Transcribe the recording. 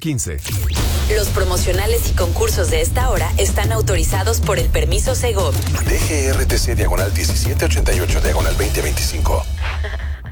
15. Los promocionales y concursos de esta hora están autorizados por el permiso Segov. DGRTC /1788/2025.